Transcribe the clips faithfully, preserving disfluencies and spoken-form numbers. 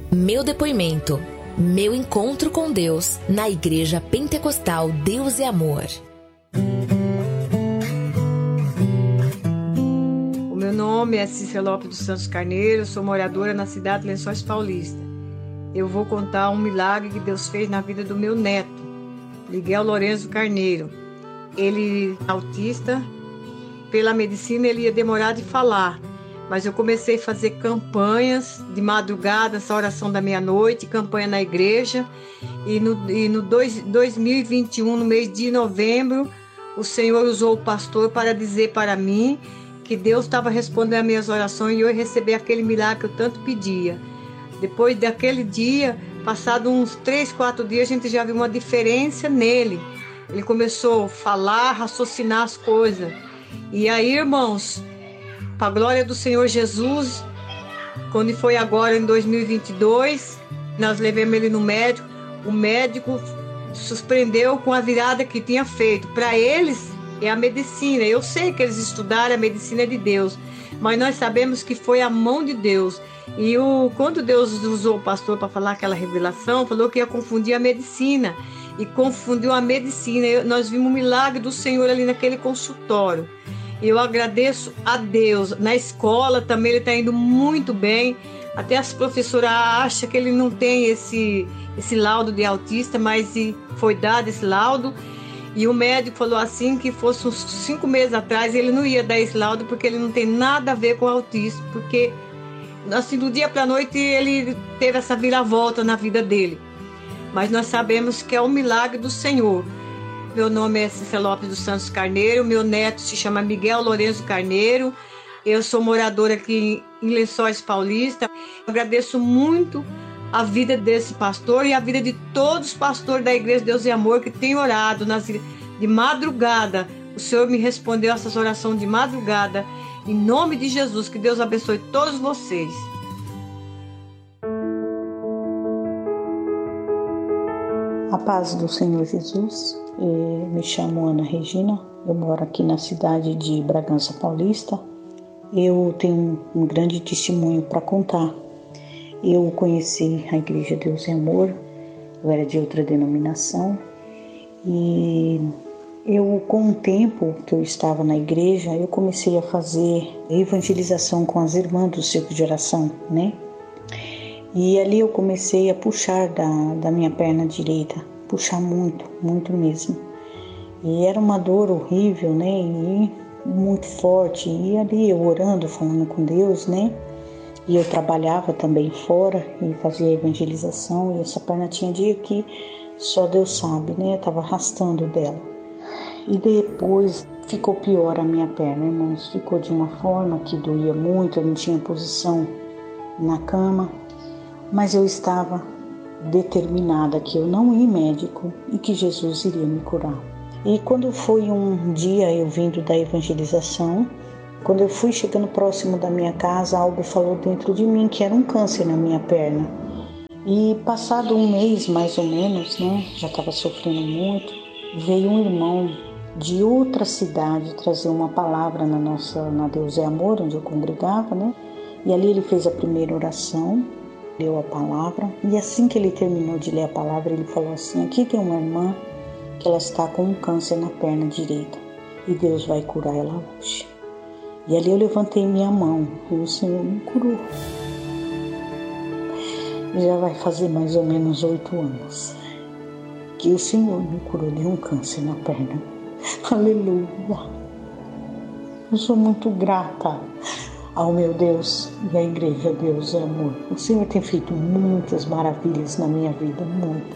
Meu depoimento, meu encontro com Deus na Igreja Pentecostal Deus é Amor. O meu nome é Cícera Lopes dos Santos Carneiro, sou moradora na cidade de Lençóis Paulista. Eu vou contar um milagre que Deus fez na vida do meu neto, Miguel Lourenço Carneiro. Ele é autista, pela medicina ele ia demorar de falar, mas eu comecei a fazer campanhas de madrugada, essa oração da meia-noite, campanha na igreja, e no, e no dois, dois mil e vinte e um, no mês de novembro, o Senhor usou o pastor para dizer para mim que Deus estava respondendo as minhas orações e eu ia receber aquele milagre que eu tanto pedia. Depois daquele dia, passado uns três, quatro dias, a gente já viu uma diferença nele. Ele começou a falar, raciocinar as coisas. E aí, irmãos, para a glória do Senhor Jesus, quando foi agora em dois mil e vinte e dois, nós levamos ele no médico. O médico surpreendeu com a virada que tinha feito. Para eles é a medicina. Eu sei que eles estudaram, a medicina é de Deus, mas nós sabemos que foi a mão de Deus. E o, quando Deus usou o pastor para falar aquela revelação, falou que ia confundir a medicina. E confundiu a medicina. Eu, nós vimos o milagre do Senhor ali naquele consultório. Eu agradeço a Deus. Na escola também ele está indo muito bem. Até as professoras acham que ele não tem esse, esse laudo de autista, mas foi dado esse laudo. E o médico falou assim que fosse uns cinco meses atrás ele não ia dar esse laudo porque ele não tem nada a ver com autismo. Porque assim, do dia para a noite ele teve essa viravolta na vida dele. Mas nós sabemos que é o milagre do Senhor. Meu nome é Cícera Lopes dos Santos Carneiro, meu neto se chama Miguel Lourenço Carneiro, eu sou moradora aqui em Lençóis Paulista. Eu agradeço muito a vida desse pastor e a vida de todos os pastores da Igreja Deus e Amor que têm orado nas, de madrugada. O Senhor me respondeu essas orações de madrugada. Em nome de Jesus, que Deus abençoe todos vocês. A paz do Senhor Jesus. Eu me chamo Ana Regina, eu moro aqui na cidade de Bragança Paulista. Eu tenho um grande testemunho para contar. Eu conheci a Igreja Deus e Amor, eu era de outra denominação e eu, com o tempo que eu estava na igreja, eu comecei a fazer evangelização com as irmãs do círculo de oração, né? E ali eu comecei a puxar da, da minha perna direita, puxar muito, muito mesmo. E era uma dor horrível, né? E muito forte. E ali eu orando, falando com Deus, né? E eu trabalhava também fora e fazia evangelização. E essa perna tinha dia que só Deus sabe, né? Eu estava arrastando dela. E depois ficou pior a minha perna, irmãos. Ficou de uma forma que doía muito, eu não tinha posição na cama. Mas eu estava determinada que eu não ia médico e que Jesus iria me curar. E quando foi um dia eu vindo da evangelização, quando eu fui chegando próximo da minha casa, algo falou dentro de mim que era um câncer na minha perna. E passado um mês mais ou menos, né, já estava sofrendo muito, veio um irmão de outra cidade trazer uma palavra na nossa, na Deus é Amor, onde eu congregava, né? E ali ele fez a primeira oração, leu a palavra, e assim que ele terminou de ler a palavra, ele falou assim: aqui tem uma irmã que ela está com um câncer na perna direita e Deus vai curar ela hoje. E ali eu levantei minha mão e o Senhor me curou. Já vai fazer mais ou menos oito anos que o Senhor me curou de um câncer na perna. Aleluia! Eu sou muito grata ao meu Deus e à Igreja Deus é Amor. O Senhor tem feito muitas maravilhas na minha vida, muita.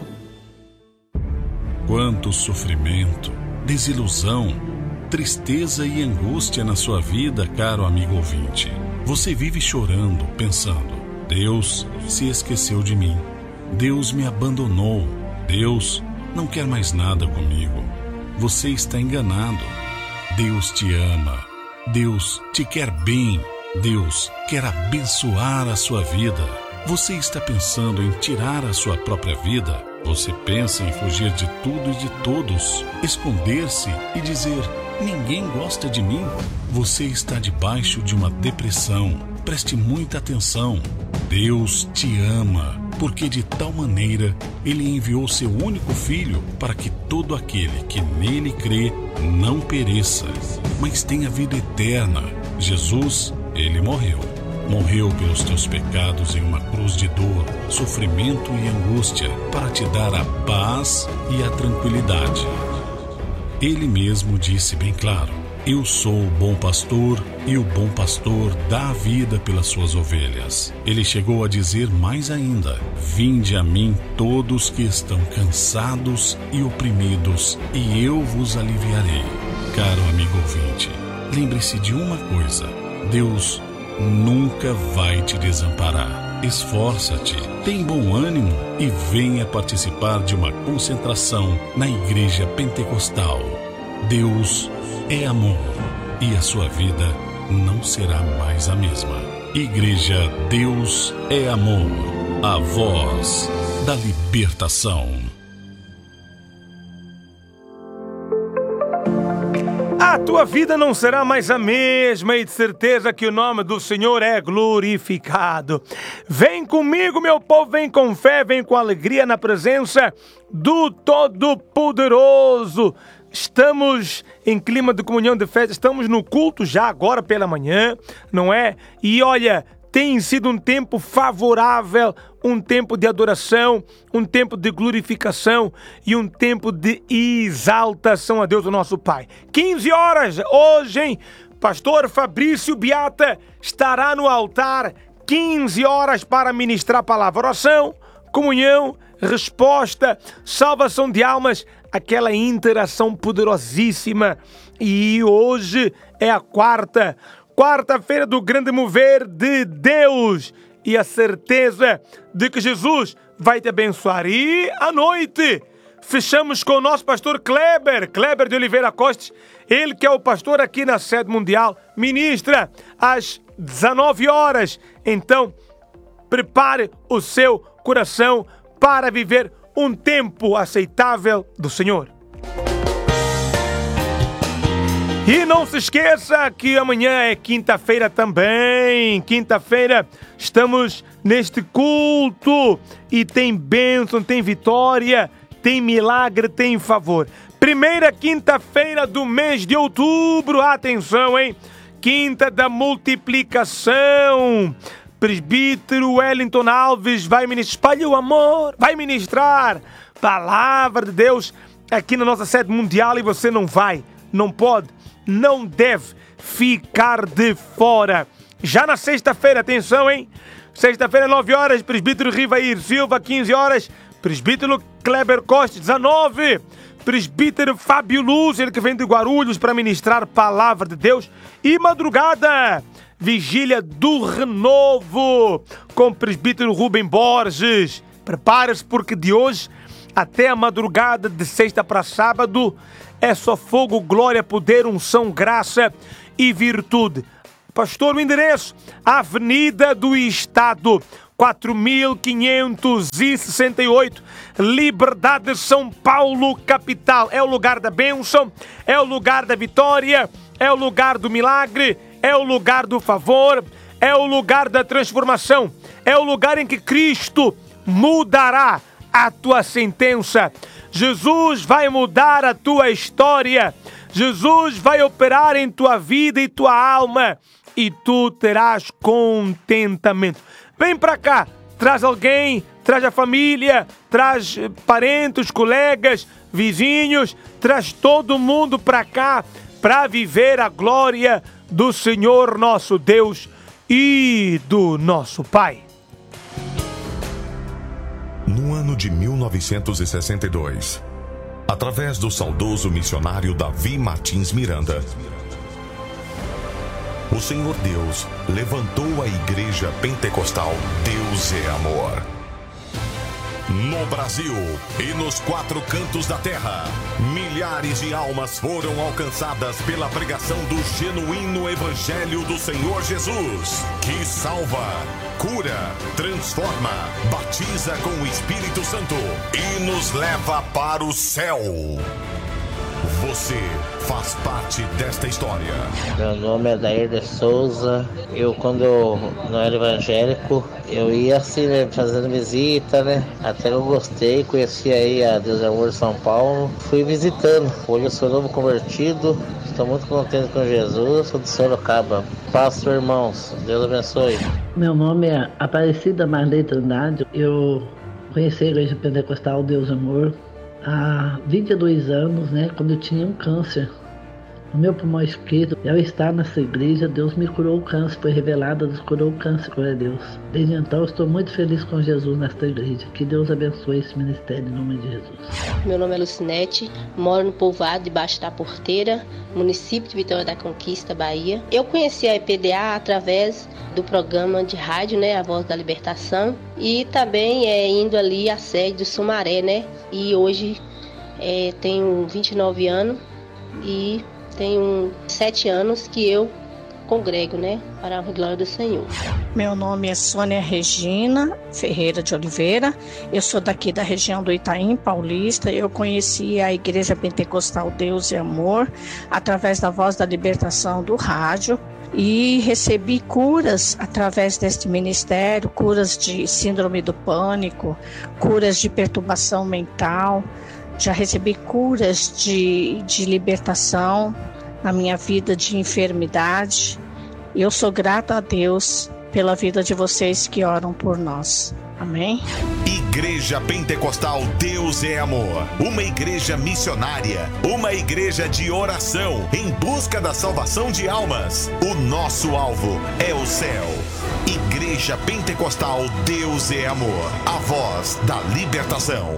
Quanto sofrimento, desilusão, tristeza e angústia na sua vida, caro amigo ouvinte. Você vive chorando, pensando: Deus se esqueceu de mim. Deus me abandonou. Deus não quer mais nada comigo. Você está enganado. Deus te ama. Deus te quer bem. Deus quer abençoar a sua vida. Você está pensando em tirar a sua própria vida? Você pensa em fugir de tudo e de todos, esconder-se e dizer: ninguém gosta de mim? Você está debaixo de uma depressão. Preste muita atenção. Deus te ama. porque de tal maneira ele enviou seu único Filho, para que todo aquele que nele crê não pereça, mas tenha vida eterna. Jesus, ele morreu. Morreu pelos teus pecados em uma cruz de dor, sofrimento e angústia, para te dar a paz e a tranquilidade. Ele mesmo disse bem claro: eu sou o bom pastor, e o bom pastor dá a vida pelas suas ovelhas. Ele chegou a dizer mais ainda: vinde a mim todos que estão cansados e oprimidos, e eu vos aliviarei. Caro amigo ouvinte, lembre-se de uma coisa: Deus nunca vai te desamparar. Esforça-te, tem bom ânimo e venha participar de uma concentração na Igreja Pentecostal. Deus é amor e a sua vida não será mais a mesma. Igreja Deus é Amor, a voz da libertação. A tua vida não será mais a mesma, e de certeza que o nome do Senhor é glorificado. Vem comigo, meu povo, vem com fé, vem com alegria na presença do Todo-Poderoso. Estamos em clima de comunhão de fé, estamos no culto já agora pela manhã, não é? E olha, tem sido um tempo favorável, um tempo de adoração, um tempo de glorificação e um tempo de exaltação a Deus, o nosso Pai. quinze horas hoje, hein? Pastor Fabrício Beata estará no altar, quinze horas para ministrar a palavra, oração, comunhão, resposta, salvação de almas, aquela interação poderosíssima. E hoje é a quarta, quarta-feira do grande mover de Deus e a certeza de que Jesus vai te abençoar. E à noite fechamos com o nosso pastor Kleber, Kleber de Oliveira Costa, ele que é o pastor aqui na sede mundial, ministra às dezenove horas. Então, prepare o seu coração para viver um tempo aceitável do Senhor. E não se esqueça que amanhã é quinta-feira também. Quinta-feira estamos neste culto e tem bênção, tem vitória, tem milagre, tem favor. Primeira quinta-feira do mês de outubro, atenção, hein? Quinta da multiplicação. Presbítero Wellington Alves vai ministrar, espalhe o amor, vai ministrar palavra de Deus aqui na nossa sede mundial, e você não vai, não pode, não deve ficar de fora. Já na sexta-feira, atenção, hein? Sexta-feira, nove horas, presbítero Rivair Silva, quinze horas, presbítero Kleber Costa, dezenove, presbítero Fábio Luz, ele que vem de Guarulhos para ministrar palavra de Deus. E madrugada, vigília do renovo com o presbítero Rubem Borges. Prepare-se, porque de hoje até a madrugada, de sexta para sábado, é só fogo, glória, poder, unção, graça e virtude. Pastor, o endereço: Avenida do Estado, quatro mil quinhentos e sessenta e oito, Liberdade, São Paulo, capital. É o lugar da bênção, é o lugar da vitória, é o lugar do milagre, é o lugar do favor, é o lugar da transformação, é o lugar em que Cristo mudará a tua sentença. Jesus vai mudar a tua história. Jesus vai operar em tua vida e tua alma, e tu terás contentamento. Vem pra cá, traz alguém, traz a família, traz parentes, colegas, vizinhos, traz todo mundo pra cá para viver a glória do Senhor nosso Deus e do nosso Pai. No ano de mil novecentos e sessenta e dois, através do saudoso missionário Davi Martins Miranda, o Senhor Deus levantou a Igreja Pentecostal Deus é Amor. No Brasil e nos quatro cantos da terra, milhares de almas foram alcançadas pela pregação do genuíno Evangelho do Senhor Jesus, que salva, cura, transforma, batiza com o Espírito Santo e nos leva para o céu. Você faz parte desta história. Meu nome é Dair de Souza. Eu, quando eu não era evangélico, eu ia assim, né, fazendo visita, né? Até eu gostei, conheci aí a Deus é Amor de São Paulo. Fui visitando. Hoje eu sou novo convertido. Estou muito contente com Jesus. Sou de Sorocaba. Passo, irmãos. Deus abençoe. Meu nome é Aparecida Marley Trindade. Eu conheci a Igreja Pentecostal Deus Amor há vinte e dois anos, né, quando eu tinha um câncer no meu pulmão esquerdo. Ao estar nessa igreja, Deus me curou o câncer, foi revelado, Deus curou o câncer, glória a Deus. Desde então, eu estou muito feliz com Jesus nesta igreja. Que Deus abençoe esse ministério em nome de Jesus. Meu nome é Lucinete, moro no povoado debaixo da Porteira, município de Vitória da Conquista, Bahia. Eu conheci a E P D A através do programa de rádio, né, A Voz da Libertação, e também é, indo ali à sede do Sumaré, né, e hoje é, tenho vinte e nove anos e tenho sete anos que eu congrego, né, para a glória do Senhor. Meu nome é Sônia Regina Ferreira de Oliveira, eu sou daqui da região do Itaim Paulista. Eu conheci a Igreja Pentecostal Deus e Amor através da Voz da Libertação do rádio e recebi curas através deste ministério, curas de síndrome do pânico, curas de perturbação mental. Já recebi curas de, de libertação na minha vida de enfermidade. Eu sou grata a Deus pela vida de vocês que oram por nós. Amém? Igreja Pentecostal Deus é Amor. Uma igreja missionária. Uma igreja de oração em busca da salvação de almas. O nosso alvo é o céu. Igreja Pentecostal Deus é Amor. A voz da libertação.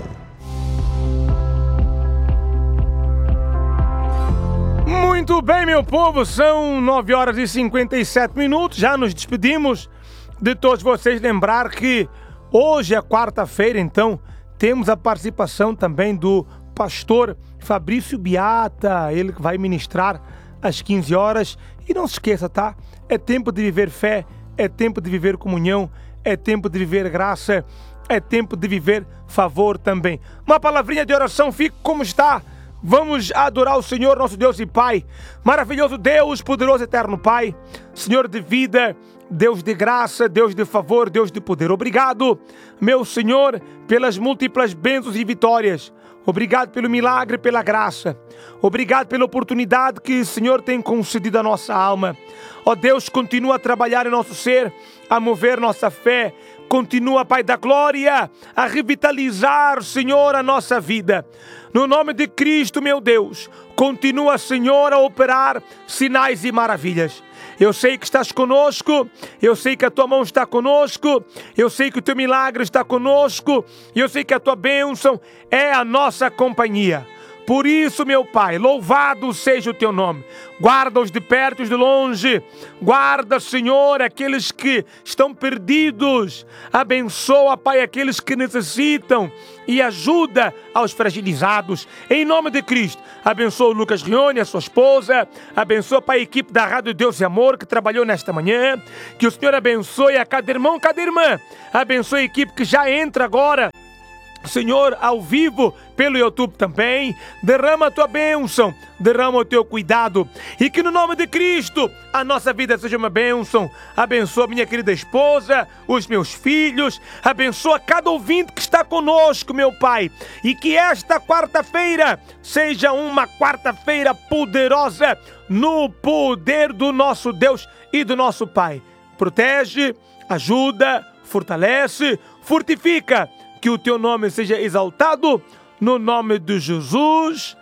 Muito bem, meu povo, são nove horas e cinquenta e sete minutos, já nos despedimos de todos vocês. Lembrar que hoje é quarta-feira, então temos a participação também do pastor Fabrício Beata, ele que vai ministrar às quinze horas. E não se esqueça, tá? É tempo de viver fé, é tempo de viver comunhão, é tempo de viver graça, é tempo de viver favor também. Uma palavrinha de oração, fique como está. Vamos adorar o Senhor, nosso Deus e Pai. Maravilhoso Deus, poderoso eterno Pai, Senhor de vida, Deus de graça, Deus de favor, Deus de poder. Obrigado, meu Senhor, pelas múltiplas bênçãos e vitórias. Obrigado pelo milagre, pela graça. Obrigado pela oportunidade que o Senhor tem concedido à nossa alma. Ó Deus, continua a trabalhar em nosso ser, a mover nossa fé. Continua, Pai da glória, a revitalizar, Senhor, a nossa vida. No nome de Cristo, meu Deus, continua, Senhor, a operar sinais e maravilhas. Eu sei que estás conosco, eu sei que a tua mão está conosco, eu sei que o teu milagre está conosco, eu sei que a tua bênção é a nossa companhia. Por isso, meu Pai, louvado seja o teu nome. Guarda-os de perto e de longe. Guarda, Senhor, aqueles que estão perdidos. Abençoa, Pai, aqueles que necessitam. E ajuda aos fragilizados. Em nome de Cristo. Abençoa o Lucas Rione, a sua esposa. Abençoa, Pai, a equipe da Rádio Deus e Amor que trabalhou nesta manhã. Que o Senhor abençoe a cada irmão, cada irmã. Abençoe a equipe que já entra agora, Senhor, ao vivo, pelo YouTube também. Derrama a tua bênção, derrama o teu cuidado. E que no nome de Cristo, a nossa vida seja uma bênção. Abençoa minha querida esposa, os meus filhos. Abençoa cada ouvinte que está conosco, meu Pai. E que esta quarta-feira seja uma quarta-feira poderosa no poder do nosso Deus e do nosso Pai. Protege, ajuda, fortalece, fortifica. Que o teu nome seja exaltado, no nome de Jesus.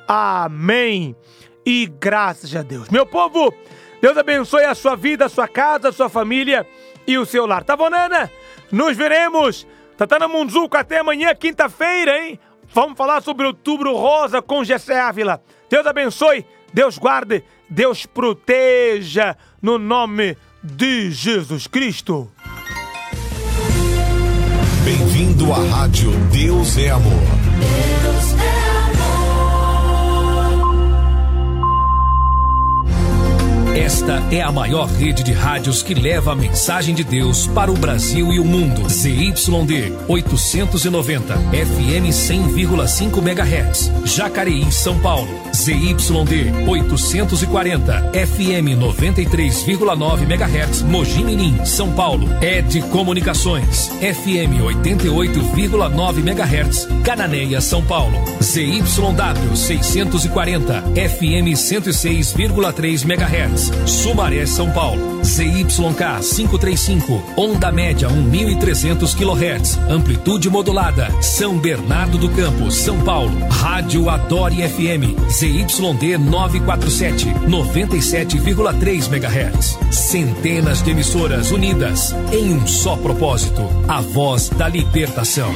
Amém. E graças a Deus. Meu povo, Deus abençoe a sua vida, a sua casa, a sua família e o seu lar. Tá bom, Nana? Nos veremos. Tatana Munzuco, até amanhã, quinta-feira, hein? Vamos falar sobre Outubro Rosa com Gessé Ávila. Deus abençoe, Deus guarde, Deus proteja, no nome de Jesus Cristo. Bem-vindo à Rádio Deus é Amor. Deus é amor. Esta é a maior rede de rádios que leva a mensagem de Deus para o Brasil e o mundo. Z Y D oitocentos e noventa, F M cem vírgula cinco megahertz, Jacareí, São Paulo. Z Y D oitocentos e quarenta, F M noventa e três vírgula nove megahertz, Mogi Mirim, São Paulo. Ed Comunicações, F M oitenta e oito vírgula nove megahertz, Cananéia, São Paulo. Z Y W seiscentos e quarenta, F M cento e seis vírgula três megahertz, Sumaré, São Paulo. Z Y K quinhentos e trinta e cinco, onda média mil e trezentos quilohertz, amplitude modulada, São Bernardo do Campo, São Paulo. Rádio Adore F M, Z Y D novecentos e quarenta e sete, noventa e sete vírgula três megahertz. Centenas de emissoras unidas em um só propósito, a voz da libertação.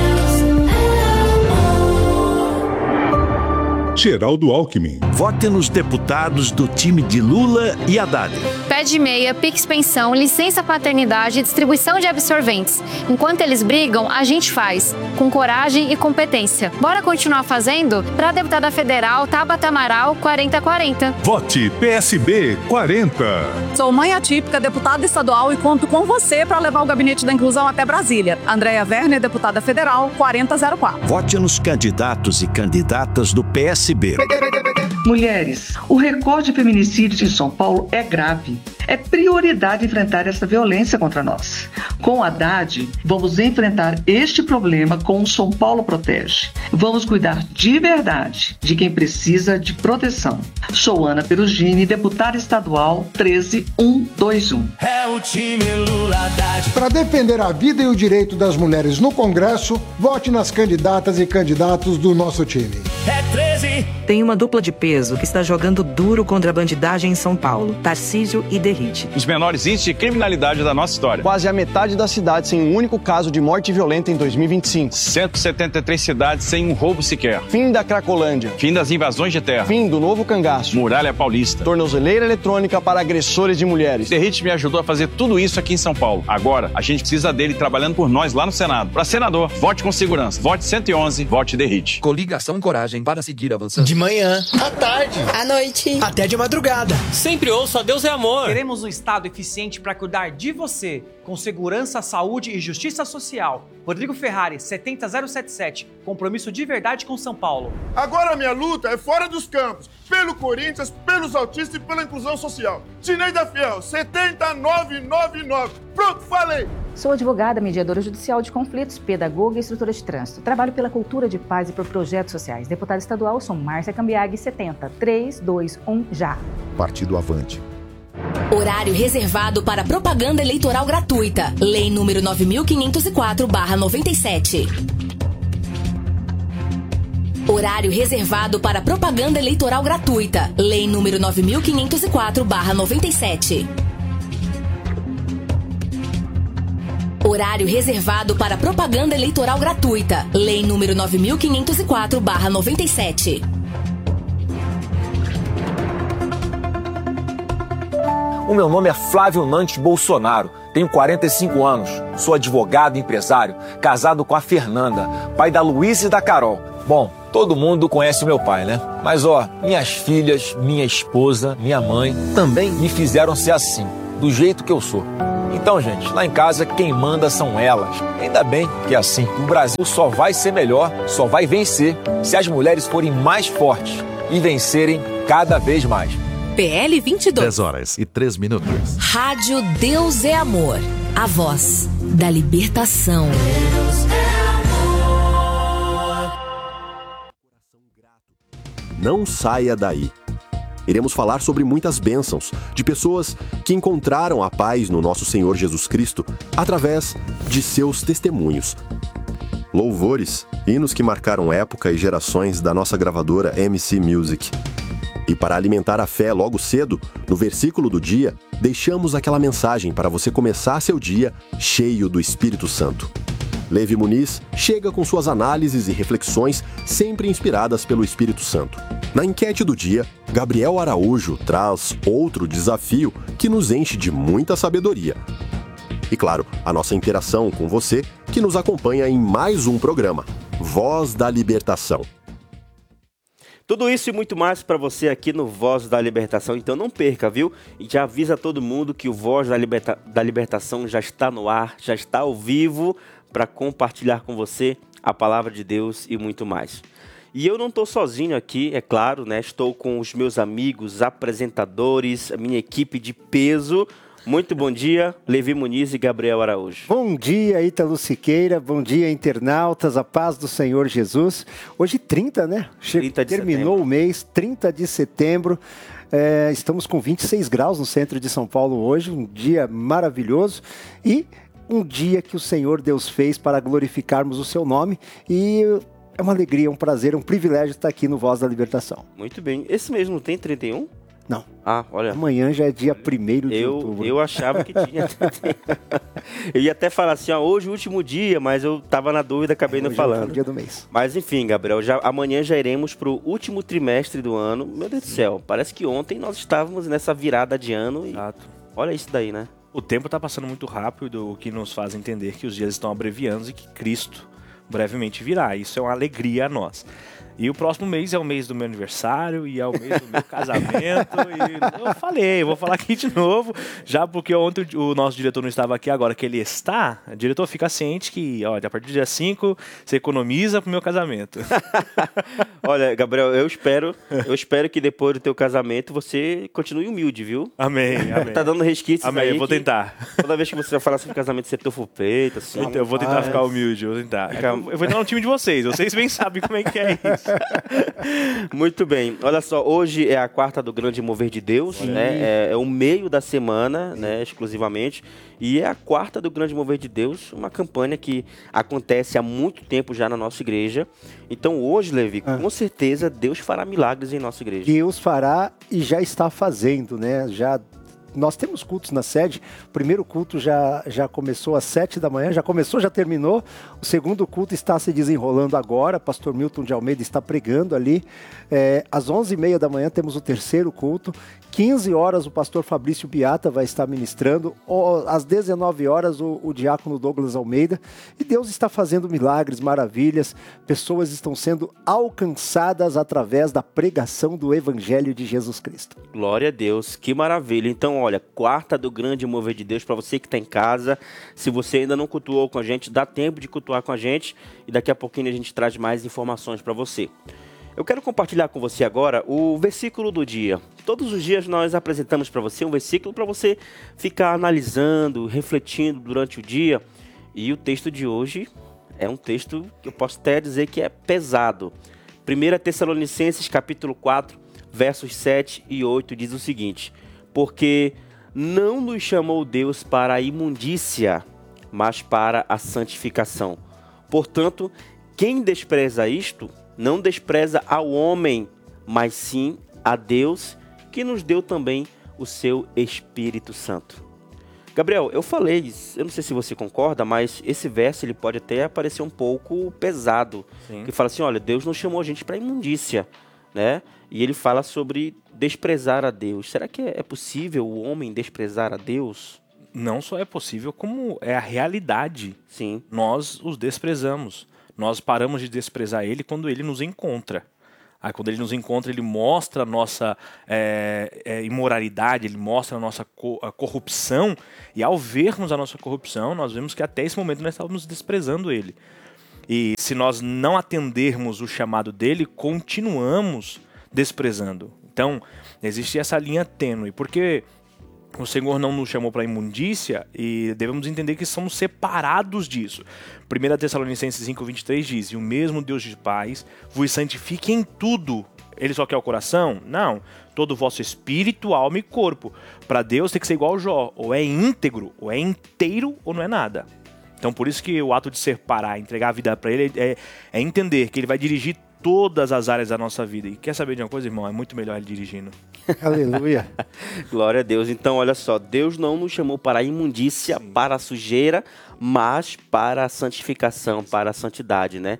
Geraldo Alckmin. Vote nos deputados do time de Lula e Haddad. Pé de meia, Pix Pensão, licença paternidade e distribuição de absorventes. Enquanto eles brigam, a gente faz, com coragem e competência. Bora continuar fazendo? Para a deputada federal Tabata Amaral, quarenta quarenta. Vote P S B quarenta. Sou mãe atípica, deputada estadual e conto com você para levar o Gabinete da Inclusão até Brasília. Andréia Werner, deputada federal, quarenta zero quatro. Vote nos candidatos e candidatas do P S B. Mulheres, o recorde de feminicídios em São Paulo é grave. É prioridade enfrentar essa violência contra nós. Com Haddad, vamos enfrentar este problema com o São Paulo Protege. Vamos cuidar de verdade de quem precisa de proteção. Sou Ana Perugini, deputada estadual treze mil cento e vinte e um. É o time Lula Haddad. Para defender a vida e o direito das mulheres no Congresso, vote nas candidatas e candidatos do nosso time. É treze. Tem uma dupla de peso que está jogando duro contra a bandidagem em São Paulo, Tarcísio e Derrite. Os menores índices de criminalidade da nossa história. Quase a metade da cidade sem um único caso de morte violenta em dois mil e vinte e cinco. cento e setenta e três cidades sem um roubo sequer. Fim da Cracolândia. Fim das invasões de terra. Fim do novo cangaço. Muralha Paulista. Tornozeleira eletrônica para agressores de mulheres. Derrite me ajudou a fazer tudo isso aqui em São Paulo. Agora, a gente precisa dele trabalhando por nós lá no Senado. Para senador, vote com segurança. Vote cento e onze, vote Derrite. Coligação Coragem para seguir avançando. De manhã, à tarde, à noite, até de madrugada. Sempre ouço a Deus é amor. Queremos um Estado eficiente para cuidar de você, com segurança, saúde e justiça social. Rodrigo Ferrari, setenta zero setenta e sete. Compromisso de verdade com São Paulo. Agora a minha luta é fora dos campos, pelo Corinthians, pelos autistas e pela inclusão social. Tineida Fiel, setenta nove noventa e nove. Pronto, falei! Sou advogada, mediadora judicial de conflitos, pedagoga e instrutora de trânsito. Trabalho pela cultura de paz e por projetos sociais. Deputada estadual, sou Márcia Cambiag, setenta três dois um já. Partido Avante. Horário reservado para propaganda eleitoral gratuita. Lei número nove mil quinhentos e quatro barra noventa e sete. Horário reservado para propaganda eleitoral gratuita. Lei número nove mil quinhentos e quatro barra noventa e sete. Horário reservado para propaganda eleitoral gratuita. Lei número nove mil quinhentos e quatro barra noventa e sete. O meu nome é Flávio Nantes Bolsonaro, tenho quarenta e cinco anos, sou advogado e empresário, casado com a Fernanda, pai da Luísa e da Carol. Bom, todo mundo conhece o meu pai, né? Mas ó, minhas filhas, minha esposa, minha mãe também me fizeram ser assim, do jeito que eu sou. Então, gente, lá em casa quem manda são elas. Ainda bem que é assim. O Brasil só vai ser melhor, só vai vencer se as mulheres forem mais fortes e vencerem cada vez mais. P L vinte e dois. dez horas e três minutos. Rádio Deus é Amor. A voz da libertação. Deus é amor. Não saia daí. Iremos falar sobre muitas bênçãos de pessoas que encontraram a paz no nosso Senhor Jesus Cristo através de seus testemunhos. Louvores, hinos que marcaram época e gerações da nossa gravadora M C Music. E para alimentar a fé logo cedo, no versículo do dia, deixamos aquela mensagem para você começar seu dia cheio do Espírito Santo. Levi Muniz chega com suas análises e reflexões sempre inspiradas pelo Espírito Santo. Na enquete do dia, Gabriel Araújo traz outro desafio que nos enche de muita sabedoria. E claro, a nossa interação com você que nos acompanha em mais um programa, Voz da Libertação. Tudo isso e muito mais para você aqui no Voz da Libertação, então não perca, viu? E já avisa todo mundo que o Voz da, Liberta... da Libertação já está no ar, já está ao vivo para compartilhar com você a palavra de Deus e muito mais. E eu não estou sozinho aqui, é claro, né? Estou com os meus amigos, apresentadores, a minha equipe de peso. Muito bom dia, Levi Muniz e Gabriel Araújo. Bom dia, Ítalo Siqueira, bom dia, internautas, a paz do Senhor Jesus. Hoje trinta, né? trinta de Terminou setembro. O mês, trinta de setembro. É, estamos com vinte e seis graus no centro de São Paulo hoje, um dia maravilhoso e um dia que o Senhor Deus fez para glorificarmos o seu nome. E é uma alegria, um prazer, um privilégio estar aqui no Voz da Libertação. Muito bem. Esse mês não tem trinta e um? Não. Ah, olha. Amanhã já é dia primeiro de eu, outubro. Eu achava que tinha. Eu ia até falar assim, ó, hoje é o último dia, mas eu tava na dúvida, acabei é, não falando. É o dia do mês. Mas enfim, Gabriel, já, amanhã já iremos pro último trimestre do ano. Meu Deus do céu, parece que ontem nós estávamos nessa virada de ano e Exato. Olha isso daí, né? O tempo tá passando muito rápido, o que nos faz entender que os dias estão abreviando e que Cristo brevemente virá. Isso é uma alegria a nós. E o próximo mês é o mês do meu aniversário e é o mês do meu casamento. E eu falei, vou falar aqui de novo, já porque ontem o nosso diretor não estava aqui, agora que ele está, o diretor fica ciente que, olha, a partir do dia cinco você economiza pro meu casamento. Olha, Gabriel, eu espero, eu espero que depois do teu casamento você continue humilde, viu? Amém, amém. Tá dando resquícios amém, aí. Eu vou tentar. Toda vez que você vai falar sobre casamento, você tofa o peito, assim. Eu, eu vou tentar ficar humilde, eu vou tentar. Fica... Eu vou entrar no time de vocês, vocês bem sabem como é que é isso. Muito bem, olha só, hoje é a quarta do Grande Mover de Deus, Sim. né? É, é o meio da semana, Sim. né, exclusivamente, e é a quarta do Grande Mover de Deus, uma campanha que acontece há muito tempo já na nossa igreja. Então hoje, Levi, ah. com certeza Deus fará milagres em nossa igreja. Deus fará e já está fazendo, né? Já nós temos cultos na sede. O primeiro culto já, já começou às sete da manhã, já começou, já terminou. O segundo culto está se desenrolando agora. Pastor Milton de Almeida está pregando ali. É, às onze e meia da manhã temos o terceiro culto. quinze horas o pastor Fabrício Biata vai estar ministrando. Às dezenove horas o, o diácono Douglas Almeida. E Deus está fazendo milagres, maravilhas. Pessoas estão sendo alcançadas através da pregação do Evangelho de Jesus Cristo. Glória a Deus, que maravilha. Então, olha, quarta do Grande Mover de Deus, para você que está em casa. Se você ainda não cultuou com a gente, dá tempo de cultuar com a gente. E daqui a pouquinho a gente traz mais informações para você. Eu quero compartilhar com você agora o versículo do dia. Todos os dias nós apresentamos para você um versículo para você ficar analisando, refletindo durante o dia. E o texto de hoje é um texto que eu posso até dizer que é pesado. primeira Tessalonicenses, capítulo quatro, versos sete e oito, diz o seguinte: porque não nos chamou Deus para a imundícia, mas para a santificação. Portanto, quem despreza isto, não despreza ao homem, mas sim a Deus, que nos deu também o seu Espírito Santo. Gabriel, eu falei, eu não sei se você concorda, mas esse verso ele pode até parecer um pouco pesado. Sim. Que fala assim, olha, Deus não chamou a gente para imundícia, né? E ele fala sobre desprezar a Deus. Será que é possível o homem desprezar a Deus? Não só é possível, como é a realidade. Sim. Nós os desprezamos. Nós paramos de desprezar ele quando ele nos encontra. Aí, quando ele nos encontra, ele mostra a nossa é, é, imoralidade, ele mostra a nossa co a corrupção. E ao vermos a nossa corrupção, nós vemos que até esse momento nós estávamos desprezando ele. E se nós não atendermos o chamado dele, continuamos desprezando. Então, existe essa linha tênue, porque o Senhor não nos chamou para a imundícia e devemos entender que somos separados disso. primeira Tessalonicenses cinco, vinte e três diz, e o mesmo Deus de paz vos santifique em tudo. Ele só quer o coração? Não. Todo o vosso espírito, alma e corpo. Para Deus tem que ser igual ao Jó. Ou é íntegro, ou é inteiro, ou não é nada. Então por isso que o ato de separar, entregar a vida para ele é, é entender que ele vai dirigir todas as áreas da nossa vida. E quer saber de uma coisa, irmão? É muito melhor ele dirigindo. Aleluia. Glória a Deus. Então, olha só, Deus não nos chamou para a imundícia, Sim. para a sujeira, mas para a santificação, para a santidade, né?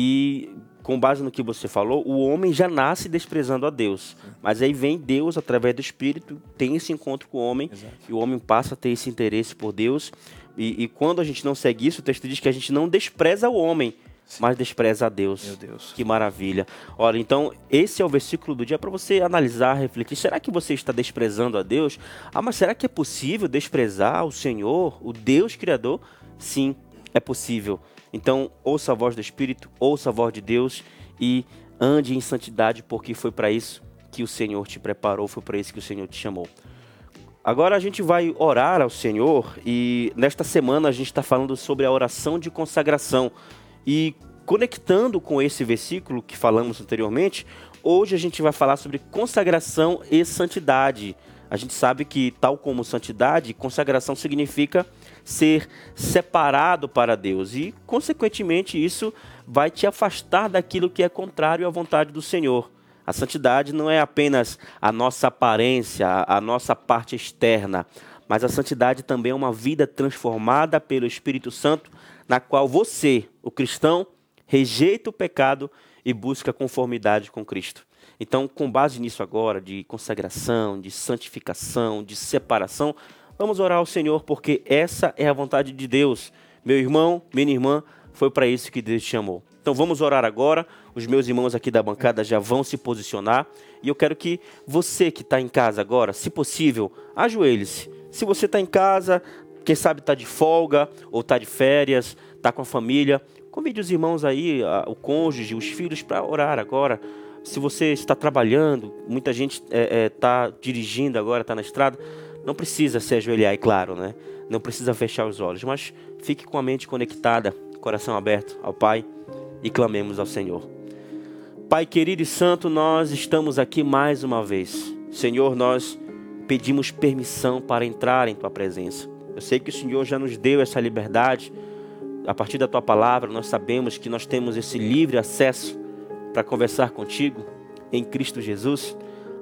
E com base no que você falou, o homem já nasce desprezando a Deus. Sim. Mas aí vem Deus, através do Espírito, tem esse encontro com o homem, Exato. E o homem passa a ter esse interesse por Deus. E, e quando a gente não segue isso, o texto diz que a gente não despreza o homem, mas despreza a Deus. Meu Deus. Que maravilha. Olha, então, esse é o versículo do dia para você analisar, refletir. Será que você está desprezando a Deus? Ah, mas será que é possível desprezar o Senhor, o Deus Criador? Sim, é possível. Então, ouça a voz do Espírito, ouça a voz de Deus e ande em santidade, porque foi para isso que o Senhor te preparou, foi para isso que o Senhor te chamou. Agora a gente vai orar ao Senhor e nesta semana a gente está falando sobre a oração de consagração. E conectando com esse versículo que falamos anteriormente, hoje a gente vai falar sobre consagração e santidade. A gente sabe que, tal como santidade, consagração significa ser separado para Deus. E, consequentemente, isso vai te afastar daquilo que é contrário à vontade do Senhor. A santidade não é apenas a nossa aparência, a nossa parte externa, mas a santidade também é uma vida transformada pelo Espírito Santo, na qual você, o cristão, rejeita o pecado e busca conformidade com Cristo. Então, com base nisso agora, de consagração, de santificação, de separação, vamos orar ao Senhor, porque essa é a vontade de Deus. Meu irmão, minha irmã, foi para isso que Deus te chamou. Então vamos orar agora, os meus irmãos aqui da bancada já vão se posicionar, e eu quero que você que está em casa agora, se possível, ajoelhe-se. Se você está em casa, quem sabe está de folga, ou está de férias, está com a família, convide os irmãos aí, o cônjuge, os filhos para orar agora. Se você está trabalhando, muita gente está é, é, tá dirigindo agora, está na estrada, não precisa se ajoelhar, é claro, né? Não precisa fechar os olhos, mas fique com a mente conectada, coração aberto ao Pai e clamemos ao Senhor. Pai querido e santo, nós estamos aqui mais uma vez. Senhor, nós pedimos permissão para entrar em Tua presença. Eu sei que o Senhor já nos deu essa liberdade. A partir da Tua palavra, nós sabemos que nós temos esse livre acesso para conversar contigo em Cristo Jesus,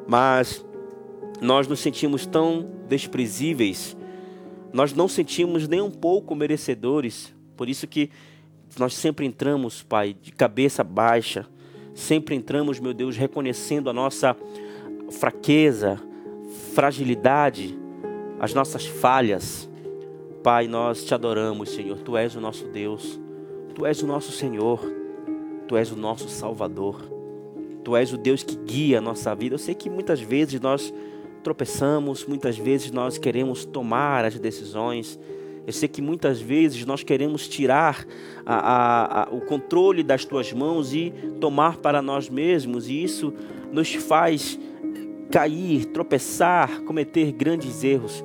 mas nós nos sentimos tão desprezíveis, nós não sentimos nem um pouco merecedores, por isso que nós sempre entramos, Pai, de cabeça baixa, sempre entramos, meu Deus, reconhecendo a nossa fraqueza, fragilidade, as nossas falhas. Pai, nós te adoramos, Senhor, Tu és o nosso Deus, Tu és o nosso Senhor, Tu és o nosso Salvador, Tu és o Deus que guia a nossa vida. Eu sei que muitas vezes nós tropeçamos, muitas vezes nós queremos tomar as decisões, eu sei que muitas vezes nós queremos tirar a, a, a, o controle das Tuas mãos e tomar para nós mesmos, e isso nos faz cair, tropeçar, cometer grandes erros,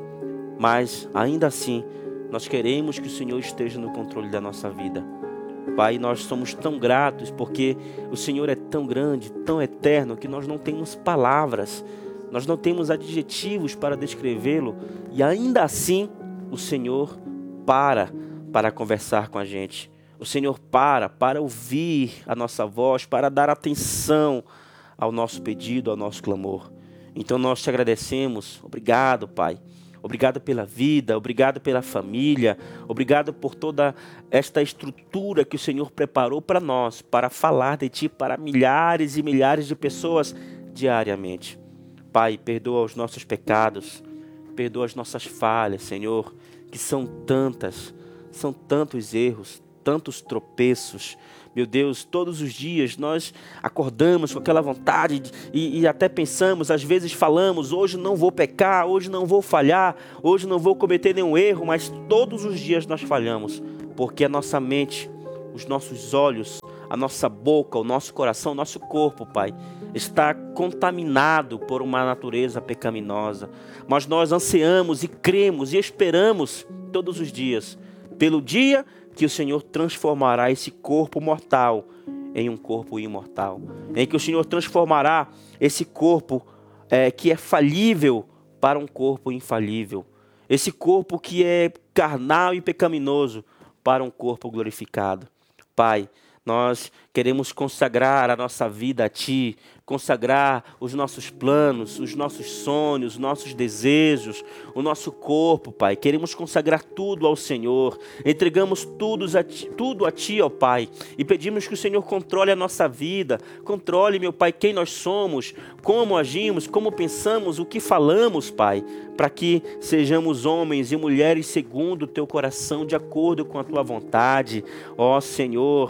mas ainda assim nós queremos que o Senhor esteja no controle da nossa vida. Pai, nós somos tão gratos porque o Senhor é tão grande, tão eterno, que nós não temos palavras, nós não temos adjetivos para descrevê-lo, e ainda assim o Senhor para para conversar com a gente. O Senhor para para ouvir a nossa voz, para dar atenção ao nosso pedido, ao nosso clamor. Então nós te agradecemos. Obrigado, Pai. Obrigado pela vida, obrigado pela família, obrigado por toda esta estrutura que o Senhor preparou para nós, para falar de Ti para milhares e milhares de pessoas diariamente. Pai, perdoa os nossos pecados, perdoa as nossas falhas, Senhor, que são tantas, são tantos erros, tantos tropeços. Meu Deus, todos os dias nós acordamos com aquela vontade de, e, e até pensamos, às vezes falamos, hoje não vou pecar, hoje não vou falhar, hoje não vou cometer nenhum erro, mas todos os dias nós falhamos, porque a nossa mente, os nossos olhos, a nossa boca, o nosso coração, o nosso corpo, Pai, está contaminado por uma natureza pecaminosa. Mas nós ansiamos e cremos e esperamos todos os dias pelo dia que o Senhor transformará esse corpo mortal em um corpo imortal, em que o Senhor transformará esse corpo é, que é falível para um corpo infalível, esse corpo que é carnal e pecaminoso para um corpo glorificado. Pai, nós queremos consagrar a nossa vida a Ti, consagrar os nossos planos, os nossos sonhos, os nossos desejos, o nosso corpo, Pai. Queremos consagrar tudo ao Senhor. Entregamos tudo a Ti, tudo a Ti, ó Pai, e pedimos que o Senhor controle a nossa vida, controle, meu Pai, quem nós somos, como agimos, como pensamos, o que falamos, Pai, para que sejamos homens e mulheres segundo o Teu coração, de acordo com a Tua vontade. Ó Senhor, nos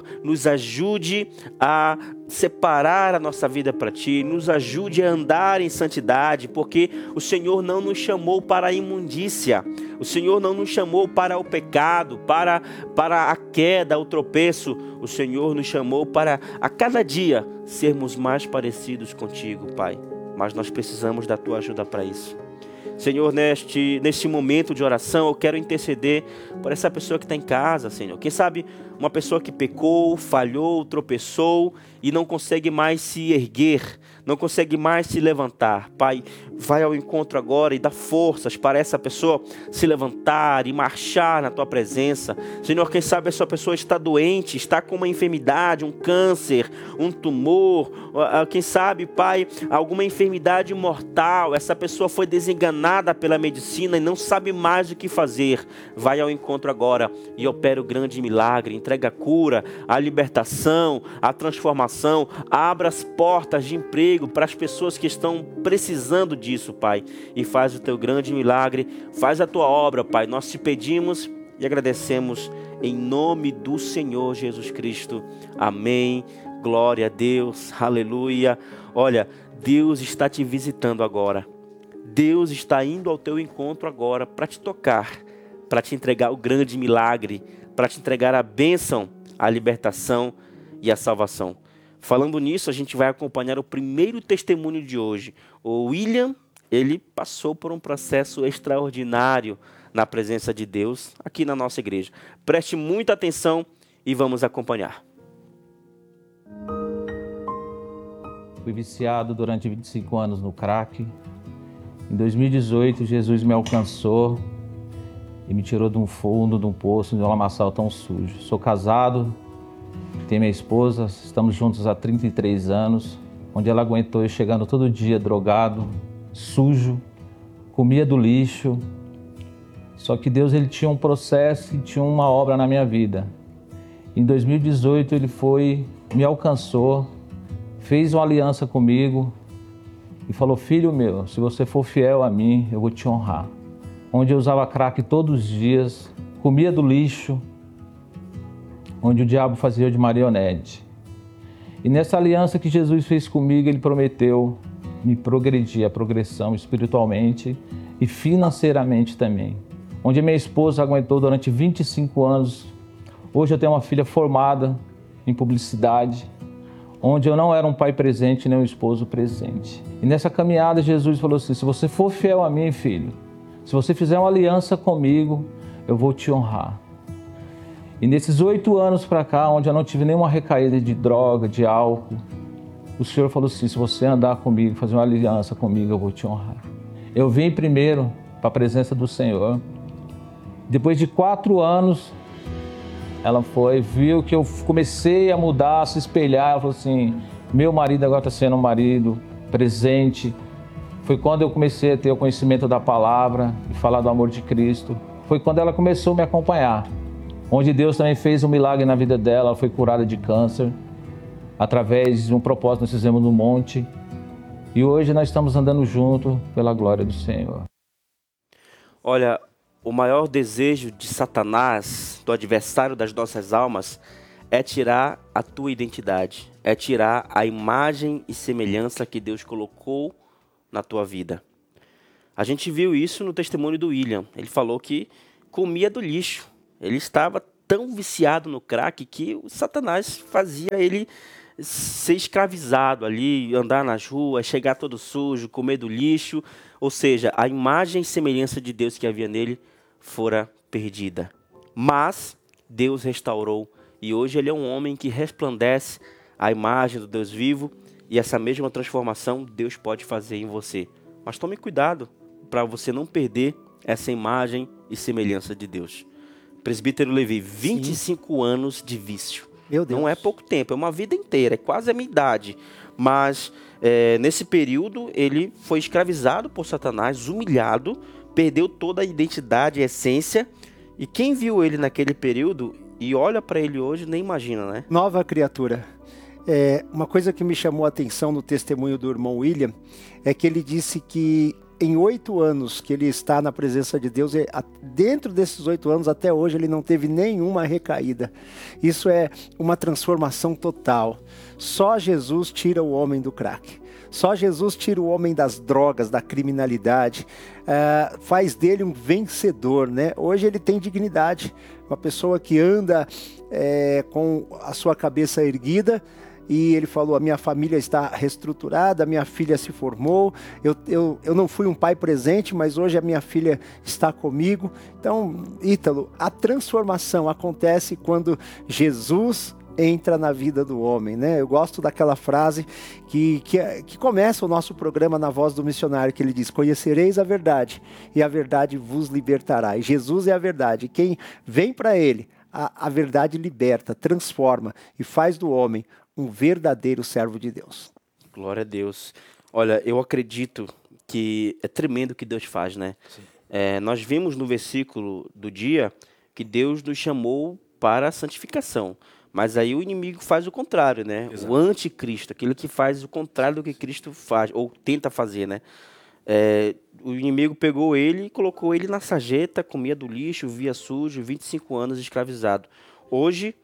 nos ajude a separar a nossa vida para Ti, nos ajude a andar em santidade, porque o Senhor não nos chamou para a imundícia, o Senhor não nos chamou para o pecado, para, para a queda, o tropeço, o Senhor nos chamou para a cada dia sermos mais parecidos contigo, Pai, mas nós precisamos da Tua ajuda para isso. Senhor, neste, neste momento de oração, eu quero interceder por essa pessoa que está em casa, Senhor. Quem sabe uma pessoa que pecou, falhou, tropeçou e não consegue mais se erguer, não consegue mais se levantar. Pai, vai ao encontro agora e dá forças para essa pessoa se levantar e marchar na Tua presença. Senhor, quem sabe essa pessoa está doente, está com uma enfermidade, um câncer, um tumor, quem sabe, Pai, alguma enfermidade mortal. Essa pessoa foi desenganada pela medicina e não sabe mais o que fazer. Vai ao encontro agora e opera o grande milagre, entrega a cura, a libertação, a transformação, abra as portas de emprego para as pessoas que estão precisando disso, Pai, e faz o Teu grande milagre, faz a Tua obra, Pai. Nós te pedimos e agradecemos em nome do Senhor Jesus Cristo. Amém. Glória a Deus. Aleluia. Olha, Deus está te visitando agora. Deus está indo ao teu encontro agora para te tocar, para te entregar o grande milagre, para te entregar a bênção, a libertação e a salvação. Falando nisso, a gente vai acompanhar o primeiro testemunho de hoje. O William, ele passou por um processo extraordinário na presença de Deus aqui na nossa igreja. Preste muita atenção e vamos acompanhar. Fui viciado durante vinte e cinco anos no crack. Em dois mil e dezoito, Jesus me alcançou e me tirou de um fundo, de um poço, de um lamaçal tão sujo. Sou casado, tenho minha esposa, estamos juntos há trinta e três anos, onde ela aguentou eu chegando todo dia drogado, sujo, comia do lixo. Só que Deus, ele tinha um processo e tinha uma obra na minha vida. Em dois mil e dezoito, ele foi, me alcançou, fez uma aliança comigo e falou: filho meu, se você for fiel a mim, eu vou te honrar. Onde eu usava crack todos os dias, comia do lixo, onde o diabo fazia de marionete. E nessa aliança que Jesus fez comigo, ele prometeu me progredir, a progressão espiritualmente e financeiramente também. Onde a minha esposa aguentou durante vinte e cinco anos. Hoje eu tenho uma filha formada em publicidade, onde eu não era um pai presente nem um esposo presente. E nessa caminhada Jesus falou assim: se você for fiel a mim, filho, se você fizer uma aliança comigo, eu vou te honrar. E nesses oito anos para cá, onde eu não tive nenhuma recaída de droga, de álcool, o Senhor falou assim: se você andar comigo, fazer uma aliança comigo, eu vou te honrar. Eu vim primeiro para a presença do Senhor. Depois de quatro anos, ela foi, viu que eu comecei a mudar, a se espelhar. Ela falou assim: meu marido agora está sendo um marido presente. Foi quando eu comecei a ter o conhecimento da palavra e falar do amor de Cristo. Foi quando ela começou a me acompanhar. Onde Deus também fez um milagre na vida dela. Ela foi curada de câncer. Através de um propósito nós fizemos no monte. E hoje nós estamos andando juntos pela glória do Senhor. Olha, o maior desejo de Satanás, do adversário das nossas almas, é tirar a tua identidade, é tirar a imagem e semelhança que Deus colocou na tua vida. A gente viu isso no testemunho do William. Ele falou que comia do lixo. Ele estava tão viciado no crack que o Satanás fazia ele ser escravizado ali, andar nas ruas, chegar todo sujo, comer do lixo. Ou seja, a imagem e semelhança de Deus que havia nele fora perdida. Mas Deus restaurou e hoje ele é um homem que resplandece a imagem do Deus vivo, e essa mesma transformação Deus pode fazer em você. Mas tome cuidado para você não perder essa imagem e semelhança de Deus. Presbítero Levi, vinte e cinco Sim. anos de vício. Meu Deus. Não é pouco tempo, é uma vida inteira, é quase a minha idade. Mas é, nesse período ele foi escravizado por Satanás, humilhado, perdeu toda a identidade e essência. E quem viu ele naquele período e olha para ele hoje nem imagina, né? Nova criatura. É, uma coisa que me chamou a atenção no testemunho do irmão William é que ele disse que em oito anos que ele está na presença de Deus, dentro desses oito anos até hoje ele não teve nenhuma recaída. Isso é uma transformação total. Só Jesus tira o homem do crack. Só Jesus tira o homem das drogas, da criminalidade, uh, faz dele um vencedor, né? Hoje ele tem dignidade, uma pessoa que anda é, com a sua cabeça erguida. E ele falou, a minha família está reestruturada, a minha filha se formou, eu, eu, eu não fui um pai presente, mas hoje a minha filha está comigo. Então, Ítalo, a transformação acontece quando Jesus entra na vida do homem, né? Eu gosto daquela frase que, que, que começa o nosso programa na Voz do Missionário, que ele diz, conhecereis a verdade e a verdade vos libertará. E Jesus é a verdade, quem vem para ele, a, a verdade liberta, transforma e faz do homem um verdadeiro servo de Deus. Glória a Deus. Olha, eu acredito que é tremendo o que Deus faz, né? É, nós vimos no versículo do dia que Deus nos chamou para a santificação. Mas aí o inimigo faz o contrário, né? Exato. O anticristo, aquele que faz o contrário do que Cristo faz, ou tenta fazer, né? É, o inimigo pegou ele e colocou ele na sarjeta, comia do lixo, via sujo, vinte e cinco anos escravizado. Hoje,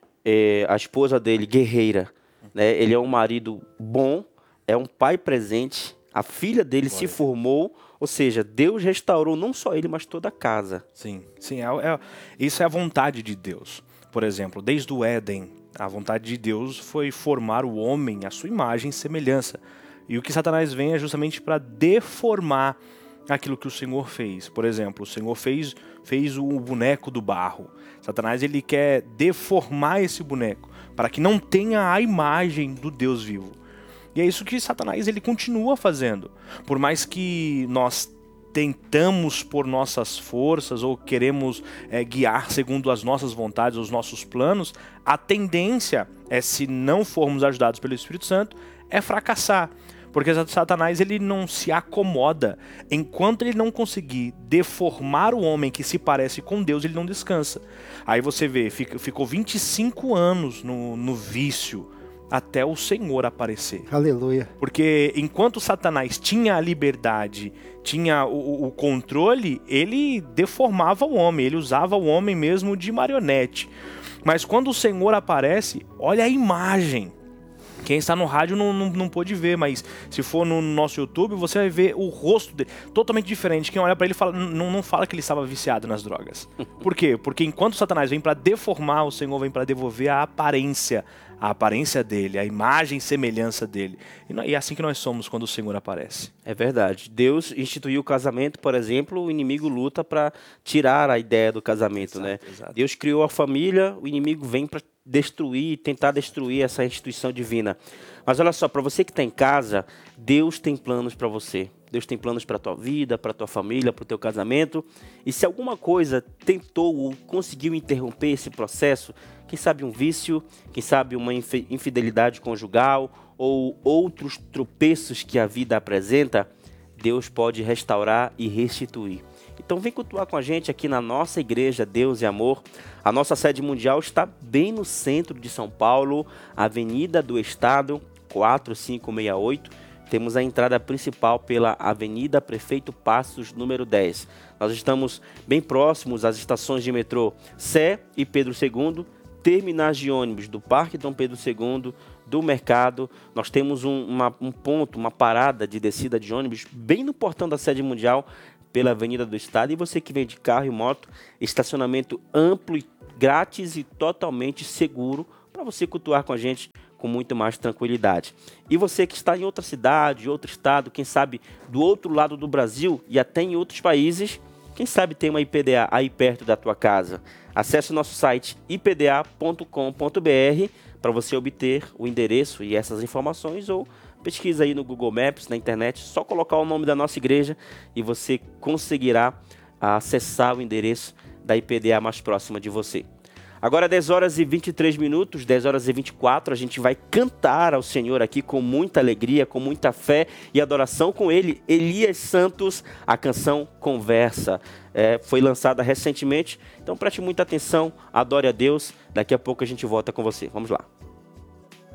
é, a esposa dele, guerreira, né? Ele é um marido bom, é um pai presente, a filha dele Glória. se formou, ou seja, Deus restaurou não só ele, mas toda a casa. Sim, sim, é, é, isso é a vontade de Deus. Por exemplo, desde o Éden, a vontade de Deus foi formar o homem à sua imagem e semelhança. E o que Satanás vem é justamente para deformar aquilo que o Senhor fez. Por exemplo, o Senhor fez, fez o boneco do barro. Satanás ele quer deformar esse boneco para que não tenha a imagem do Deus vivo. E é isso que Satanás ele continua fazendo. Por mais que nós tentamos por nossas forças ou queremos é, guiar segundo as nossas vontades, os nossos planos, a tendência é, se não formos ajudados pelo Espírito Santo, é fracassar. Porque Satanás ele não se acomoda. Enquanto ele não conseguir deformar o homem que se parece com Deus, ele não descansa. Aí você vê, fica, ficou vinte e cinco anos no, no vício, até o Senhor aparecer. Aleluia. Porque enquanto Satanás tinha a liberdade, tinha o, o controle, ele deformava o homem, ele usava o homem mesmo de marionete. Mas quando o Senhor aparece, olha a imagem. Quem está no rádio não, não, não pôde ver, mas se for no nosso YouTube, você vai ver o rosto dele totalmente diferente. Quem olha para ele fala, não, não fala que ele estava viciado nas drogas. Por quê? Porque enquanto Satanás vem para deformar, o Senhor vem para devolver a aparência, a aparência dele, a imagem e semelhança dele. E é assim que nós somos quando o Senhor aparece. É verdade. Deus instituiu o casamento, por exemplo, o inimigo luta para tirar a ideia do casamento, exato, né? Exato. Deus criou a família, o inimigo vem para destruir, tentar destruir essa instituição divina. Mas olha só, para você que está em casa, Deus tem planos para você. Deus tem planos para a tua vida, para a tua família, para o teu casamento. E se alguma coisa tentou ou conseguiu interromper esse processo, quem sabe um vício, quem sabe uma infidelidade conjugal ou outros tropeços que a vida apresenta, Deus pode restaurar e restituir. Então vem cultuar com a gente aqui na nossa igreja Deus e Amor. A nossa sede mundial está bem no centro de São Paulo, Avenida do Estado, quatro cinco seis oito. Temos a entrada principal pela Avenida Prefeito Passos, número dez. Nós estamos bem próximos às estações de metrô Sé e Pedro segundo, terminais de ônibus do Parque Dom Pedro segundo, do Mercado. Nós temos um, uma, um ponto, uma parada de descida de ônibus bem no portão da sede mundial, pela Avenida do Estado. E você que vem de carro e moto, estacionamento amplo, e grátis e totalmente seguro para você cultuar com a gente com muito mais tranquilidade. E você que está em outra cidade, outro estado, quem sabe do outro lado do Brasil e até em outros países, quem sabe tem uma I P D A aí perto da tua casa. Acesse o nosso site i p d a ponto com ponto b r para você obter o endereço e essas informações, ou pesquisa aí no Google Maps, na internet, só colocar o nome da nossa igreja e você conseguirá acessar o endereço da I P D A mais próxima de você. Agora dez horas e vinte e três minutos, dez horas e vinte e quatro, a gente vai cantar ao Senhor aqui com muita alegria, com muita fé e adoração com ele, Elias Santos, a canção Conversa. É, foi lançada recentemente, então preste muita atenção, adore a Deus, daqui a pouco a gente volta com você. Vamos lá.